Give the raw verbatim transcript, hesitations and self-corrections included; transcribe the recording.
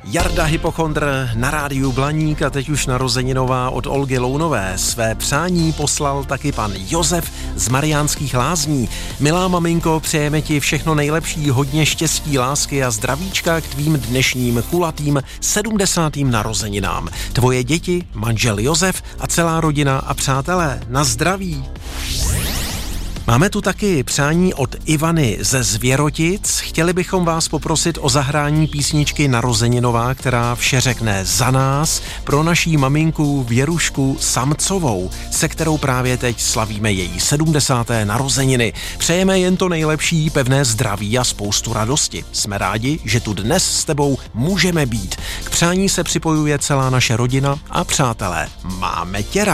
Jarda Hypochondr na rádiu Blaník a teď už narozeninová od Olgy Lounové. Své přání poslal taky pan Josef z Mariánských Lázní. Milá maminko, přejeme ti všechno nejlepší, hodně štěstí, lásky a zdravíčka k tvým dnešním kulatým sedmdesátým narozeninám. Tvoje děti, manžel Josef a celá rodina a přátelé, na zdraví. Máme tu taky přání od Ivany ze Zvěrotic. Chtěli bychom vás poprosit o zahrání písničky Narozeninová, která vše řekne za nás, pro naší maminku Věrušku Samcovou, se kterou právě teď slavíme její sedmdesáté narozeniny. Přejeme jen to nejlepší, pevné zdraví a spoustu radosti. Jsme rádi, že tu dnes s tebou můžeme být. K přání se připojuje celá naše rodina a přátelé. Máme tě rádi.